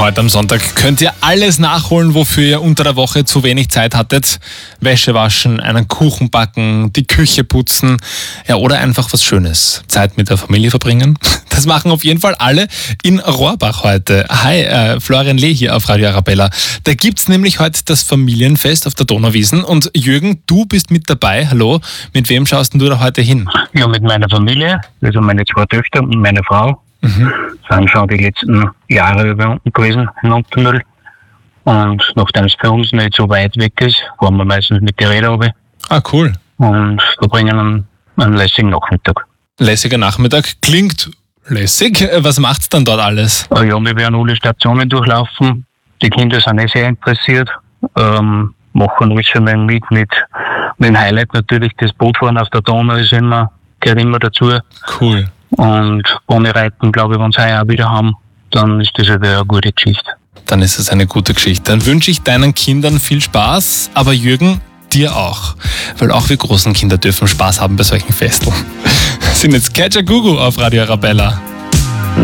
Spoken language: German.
Heute am Sonntag könnt ihr alles nachholen, wofür ihr unter der Woche zu wenig Zeit hattet. Wäsche waschen, einen Kuchen backen, die Küche putzen, ja, oder einfach was Schönes. Zeit mit der Familie verbringen. Das machen auf jeden Fall alle in Rohrbach heute. Hi, Florian Lee hier auf Radio Arabella. Da gibt's nämlich heute das Familienfest auf der Donauwiesen und Jürgen, du bist mit dabei. Hallo, mit wem schaust denn du da heute hin? Ja, mit meiner Familie, also meine 2 Töchter und meine Frau. Sind schon die letzten Jahre über unten gewesen in Untermühl. Und nachdem es für uns nicht so weit weg ist, fahren wir meistens mit der Räder runter. Ah, cool. Und da bringen einen lässigen Nachmittag. Lässiger Nachmittag, klingt lässig. Was macht's dann dort alles? Ja, wir werden alle Stationen durchlaufen. Die Kinder sind sehr interessiert. Machen alles schon mal mit dem Highlight natürlich. Das Bootfahren auf der Donau gehört immer dazu. Cool. Und ohne Reiten, glaube ich, wenn sie auch wieder haben, dann ist das eine gute Geschichte. Dann ist es eine gute Geschichte. Dann wünsche ich deinen Kindern viel Spaß, aber Jürgen, dir auch. Weil auch wir großen Kinder dürfen Spaß haben bei solchen Festen. Sind jetzt Catcher Gugu auf Radio Arabella.